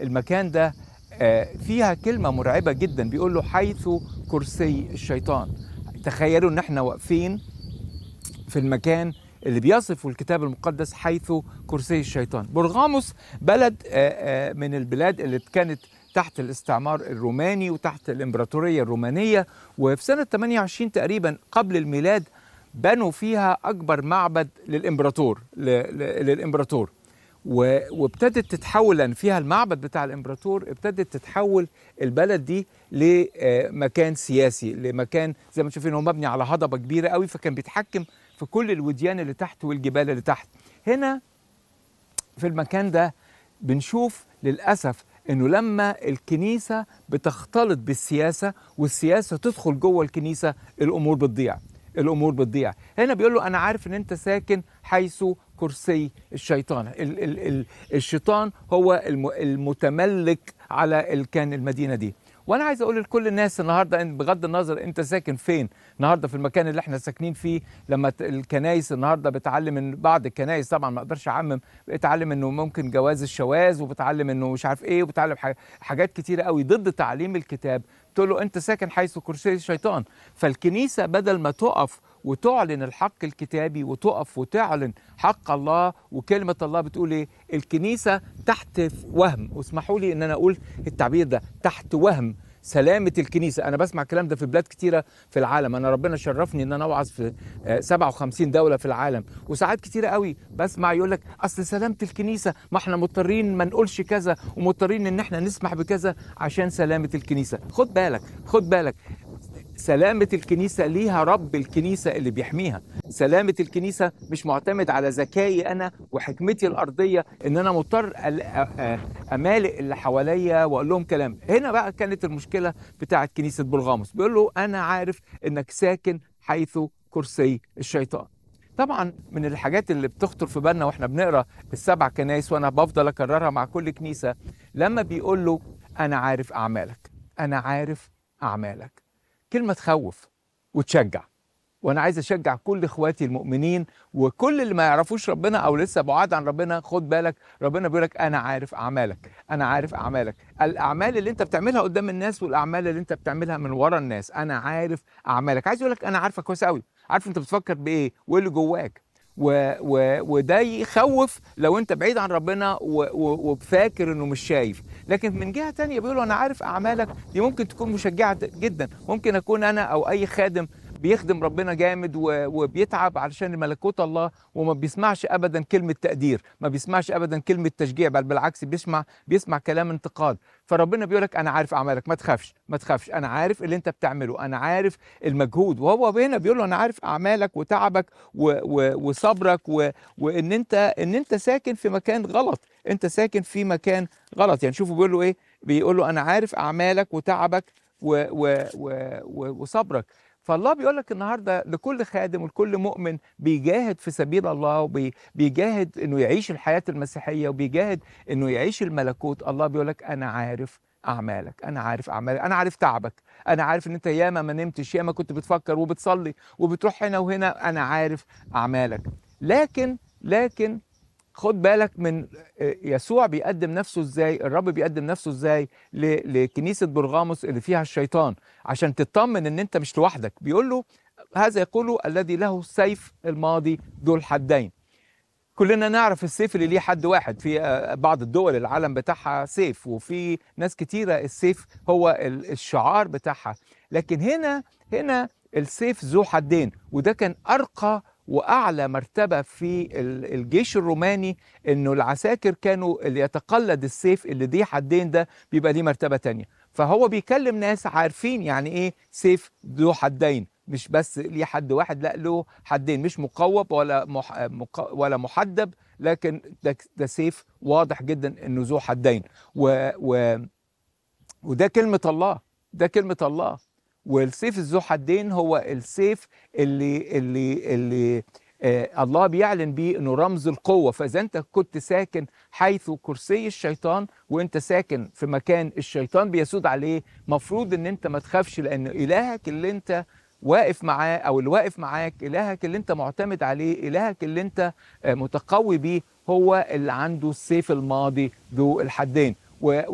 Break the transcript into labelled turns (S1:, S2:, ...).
S1: المكان ده فيها كلمة مرعبة جدا، بيقول له حيث كرسي الشيطان. تخيلوا ان احنا واقفين في المكان اللي بيصفه الكتاب المقدس حيث كرسي الشيطان. برغاموس بلد من البلاد اللي كانت تحت الاستعمار الروماني وتحت الإمبراطورية الرومانية، وفي سنة 28 تقريبا قبل الميلاد بنوا فيها أكبر معبد للإمبراطور. وابتدت تتحول، لأن فيها المعبد بتاع الإمبراطور، ابتدت تتحول البلد دي لمكان سياسي، لمكان زي ما تشوفين هو مبني على هضبة كبيرة قوي، فكان بيتحكم في كل الوديان اللي تحت والجبال اللي تحت. هنا في المكان ده بنشوف للأسف انه لما الكنيسة بتختلط بالسياسة والسياسة تدخل جوه الكنيسة الامور بتضيع. هنا بيقول له انا عارف ان انت ساكن حيث كرسي الشيطان. الشيطان هو المتملك على كان المدينة دي. وانا عايز اقول لكل الناس النهارده ان بغض النظر انت ساكن فين النهارده في المكان اللي احنا ساكنين فيه، لما الكنايس النهارده بتعلم، ان بعض الكنايس طبعا ما اقدرش اعمم، بتعلم انه ممكن جواز الشواذ، وبتعلم انه مش عارف ايه، وبتعلم حاجات كتيره قوي ضد تعليم الكتاب. تقول له انت ساكن حيث كرسي الشيطان. فالكنيسه بدل ما تقف وتعلن الحق الكتابي وتقف وتعلن حق الله وكلمة الله بتقول ايه، الكنيسة تحت وهم، واسمحوا لي ان انا اقول التعبير ده، تحت وهم سلامة الكنيسة. أنا بسمع الكلام ده في بلاد كتيرة في العالم. أنا ربنا شرفني إن أنا أوعظ في 57 دولة في العالم، وساعات كتيرة قوي بسمع يقول لك أصل سلامة الكنيسة، ما إحنا مضطرين ما نقولش كذا، ومضطرين إن إحنا نسمح بكذا عشان سلامة الكنيسة. خد بالك، سلامة الكنيسة ليها رب الكنيسة اللي بيحميها. سلامة الكنيسة مش معتمد على ذكائي أنا وحكمتي الأرضية، إن أنا مضطر أمالئ اللي حواليا وأقول لهم كلام. هنا بقى كانت المشكلة بتاعت كنيسة برغاموس. بيقول له أنا عارف إنك ساكن حيث كرسي الشيطان. طبعا من الحاجات اللي بتخطر في بالنا واحنا بنقرا السبع كنايس، وانا بفضل اكررها مع كل كنيسة، لما بيقول له انا عارف اعمالك. كلمة تخوف وتشجع. وانا عايز اشجع كل اخواتي المؤمنين وكل اللي ما يعرفوش ربنا او لسه بعاد عن ربنا. خد بالك، ربنا بيقول لك انا عارف اعمالك، الاعمال اللي انت بتعملها قدام الناس والاعمال اللي انت بتعملها من ورا الناس. انا عارف اعمالك. عايز اقول لك انا عارفك كويس قوي، عارف انت بتفكر بايه وايه اللي جواك. وده يخوف لو انت بعيد عن ربنا وفاكر انه مش شايف. لكن من جهة تانية بيقولوا انا عارف اعمالك، دي ممكن تكون مشجعة جدا. ممكن اكون انا او اي خادم بيخدم ربنا جامد وبيتعب علشان ملكوت الله، وما بيسمعش ابدا كلمة تقدير، ما بيسمعش ابدا كلمة تشجيع، بل بالعكس بيسمع كلام انتقاد. فربنا بيقولك انا عارف اعمالك، ما تخافش، انا عارف اللي انت بتعمله، انا عارف المجهود. وهو هنا بيقول له انا عارف اعمالك وتعبك وصبرك وان انت ساكن في مكان غلط، انت ساكن في مكان غلط. يعني شوفوا بيقول له ايه، بيقول له انا عارف اعمالك وتعبك وصبرك. فالله بيقول لك النهارده لكل خادم ولكل مؤمن بيجاهد في سبيل الله وبيجاهد انه يعيش الحياه المسيحيه وبيجاهد انه يعيش الملكوت، الله بيقول لك انا عارف اعمالك، انا عارف تعبك، انا عارف ان انت ياما ما نمتش، ياما كنت بتفكر وبتصلي وبتروح هنا وهنا، انا عارف اعمالك. لكن خد بالك من يسوع بيقدم نفسه ازاي، الرب بيقدم نفسه ازاي لكنيسة برغاموس اللي فيها الشيطان، عشان تطمن ان انت مش لوحدك. بيقول له هذا يقول الذي له السيف الماضي ذو الحدين. كلنا نعرف السيف اللي ليه حد واحد. في بعض الدول العالم بتاعها سيف، وفي ناس كتيرة السيف هو الشعار بتاعها. لكن هنا السيف ذو حدين، وده كان أرقى وأعلى مرتبة في الجيش الروماني، إنه العساكر كانوا اللي يتقلد السيف اللي ليه حدين ده بيبقى ليه مرتبة تانية. فهو بيكلم ناس عارفين يعني إيه سيف ذو حدين، مش بس ليه حد واحد، لا له حدين، مش مقوب ولا محدب، لكن ده سيف واضح جدا إنه ذو حدين. و وده كلمة الله، ده كلمة الله. والسيف ذو حدين هو السيف اللي الله بيعلن بيه انه رمز القوة. فاذا انت كنت ساكن حيث كرسي الشيطان وانت ساكن في مكان الشيطان بيسود عليه، مفروض ان انت ما تخافش، لان الهك اللي انت واقف معاه او اللي واقف معاك، الهك اللي انت معتمد عليه، الهك اللي انت متقوي بيه، هو اللي عنده السيف الماضي ذو الحدين.